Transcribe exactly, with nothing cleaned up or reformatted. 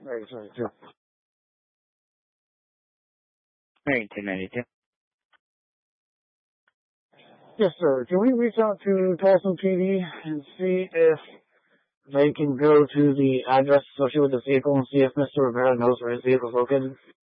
Right, sorry, too. nineteen ninety-two. Yes, sir. Can we reach out to Tulsa P D and see if they can go to the address associated with the vehicle and see if Mister Rivera knows where his vehicle is located?